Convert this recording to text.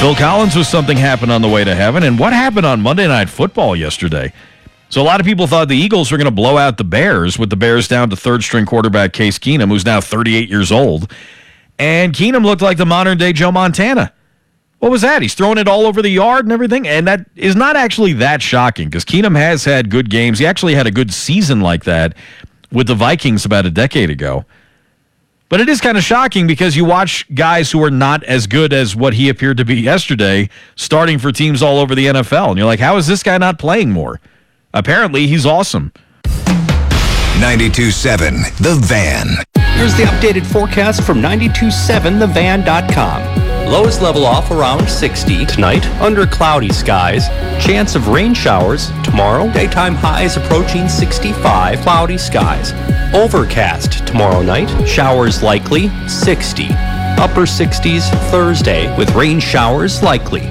Phil Collins was something happened on the way to heaven. And what happened on Monday Night Football yesterday? So a lot of people thought the Eagles were going to blow out the Bears, with the Bears down to third-string quarterback Case Keenum, who's now 38 years old. And Keenum looked like the modern-day Joe Montana. What was that? He's throwing it all over the yard and everything? And that is not actually that shocking, because Keenum has had good games. He actually had a good season like that with the Vikings about a decade ago. But it is kind of shocking because you watch guys who are not as good as what he appeared to be yesterday starting for teams all over the NFL. And you're like, how is this guy not playing more? Apparently, he's awesome. 92.7 The Van. Here's the updated forecast from 927thevan.com. Lows level off around 60 tonight, under cloudy skies. Chance of rain showers tomorrow. Daytime highs approaching 65, cloudy skies. Overcast tomorrow night, showers likely 60. Upper 60s Thursday with rain showers likely.